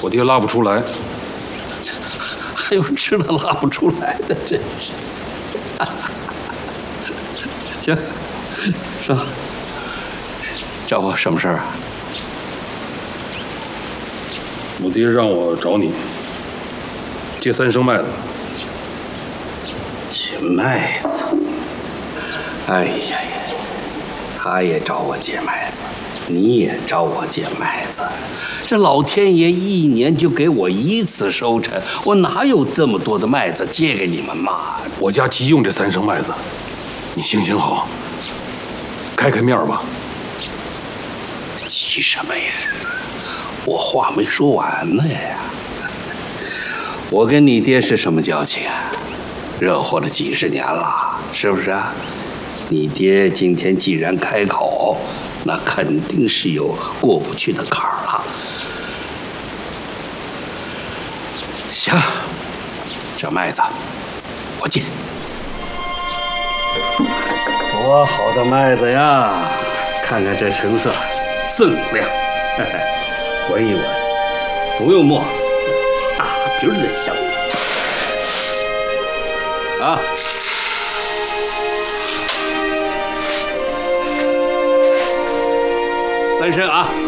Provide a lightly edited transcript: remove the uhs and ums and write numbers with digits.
我爹拉不出来。 还有吃了拉不出来的，真是。行，说，找我什么事儿啊？ 我爹让我找你借3升麦子。 借麦子？哎呀呀，他也找我借麦子，你也找我借麦子，这老天爷1年就给我1次收成，我哪有这么多的麦子借给你们嘛？ 我家急用这3升麦子，你行行好，开开面吧。 急什么呀？我话没说完呢呀！我跟你爹是什么交情啊？热火了几十年了，是不是啊？你爹今天既然开口，那肯定是有过不去的坎儿了。行，这麦子我借。多好的麦子呀！看看这成色，锃亮。闻一闻，不用磨，大瓶的香啊！3升啊！